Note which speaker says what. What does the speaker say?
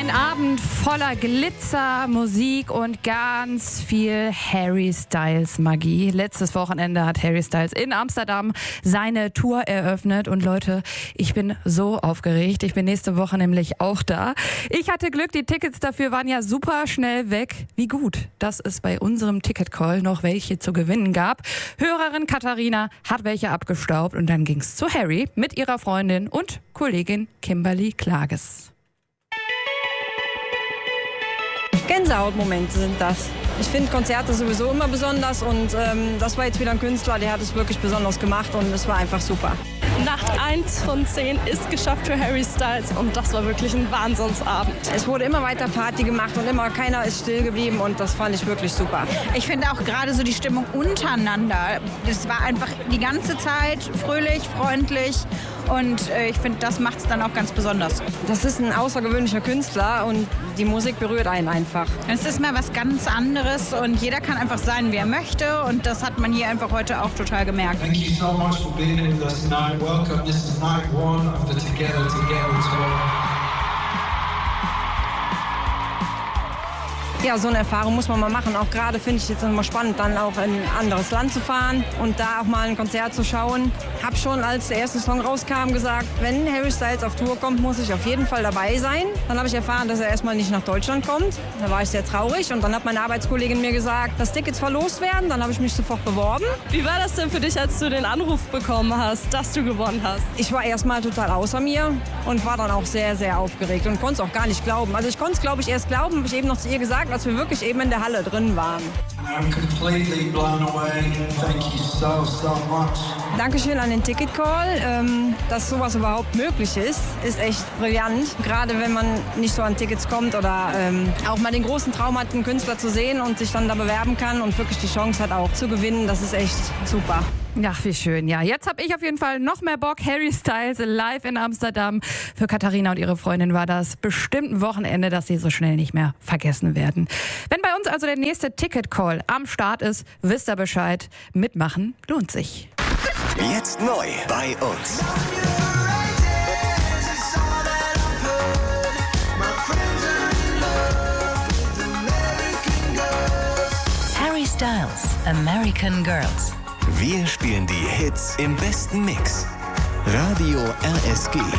Speaker 1: Ein Abend voller Glitzer, Musik und ganz viel Harry Styles Magie. Letztes Wochenende hat Harry Styles in Amsterdam seine Tour eröffnet. Und Leute, ich bin so aufgeregt. Ich bin nächste Woche nämlich auch da. Ich hatte Glück, die Tickets dafür waren ja super schnell weg. Wie gut, dass es bei unserem Ticket-Call noch welche zu gewinnen gab. Hörerin Katharina hat welche abgestaubt und dann ging's zu Harry mit ihrer Freundin und Kollegin Kimberly Klages.
Speaker 2: Gänsehautmomente sind das. Ich finde Konzerte sowieso immer besonders und das war jetzt wieder ein Künstler, der hat es wirklich besonders gemacht und es war einfach super.
Speaker 3: Nacht 1 von 10 ist geschafft für Harry Styles und das war wirklich ein Wahnsinnsabend.
Speaker 2: Es wurde immer weiter Party gemacht und immer keiner ist still geblieben und das fand ich wirklich super.
Speaker 4: Ich finde auch gerade so die Stimmung untereinander, das war einfach die ganze Zeit fröhlich, freundlich und ich finde, das macht es dann auch ganz besonders.
Speaker 2: Das ist ein außergewöhnlicher Künstler und die Musik berührt einen einfach.
Speaker 4: Es ist mal was ganz anderes und jeder kann einfach sein, wie er möchte und das hat man hier einfach heute auch total gemerkt.
Speaker 5: Thank you so much for being here with us tonight. Welcome. This is night one of the Together Tour.
Speaker 2: Ja, so eine Erfahrung muss man mal machen. Auch gerade finde ich jetzt immer spannend, dann auch in ein anderes Land zu fahren und da auch mal ein Konzert zu schauen. Hab schon, als der erste Song rauskam, gesagt, wenn Harry Styles auf Tour kommt, muss ich auf jeden Fall dabei sein. Dann habe ich erfahren, dass er erstmal nicht nach Deutschland kommt. Da war ich sehr traurig und dann hat meine Arbeitskollegin mir gesagt, dass Tickets verlost werden. Dann habe ich mich sofort beworben.
Speaker 3: Wie war das denn für dich, als du den Anruf bekommen hast, dass du gewonnen hast?
Speaker 2: Ich war erstmal total außer mir und war dann auch sehr, sehr aufgeregt und konnte es auch gar nicht glauben. Also ich konnte es, glaube ich, erst glauben, habe ich eben noch zu ihr gesagt, als wir wirklich eben in der Halle drin waren.
Speaker 5: I'm completely blown away. Thank you so much.
Speaker 2: Dankeschön an den Ticket-Call. Dass sowas überhaupt möglich ist echt brillant. Gerade wenn man nicht so an Tickets kommt oder auch mal den großen Traum hat, einen Künstler zu sehen und sich dann da bewerben kann und wirklich die Chance hat auch zu gewinnen, das ist echt super.
Speaker 1: Ach, wie schön. Ja, jetzt habe ich auf jeden Fall noch mehr Bock. Harry Styles live in Amsterdam. Für Katharina und ihre Freundin war das bestimmt ein Wochenende, das sie so schnell nicht mehr vergessen werden. Wenn bei uns also der nächste Ticket-Call am Start ist, wisst ihr Bescheid. Mitmachen lohnt sich.
Speaker 6: Jetzt neu bei uns.
Speaker 7: Harry Styles, American Girls.
Speaker 6: Wir spielen die Hits im besten Mix. Radio RSG.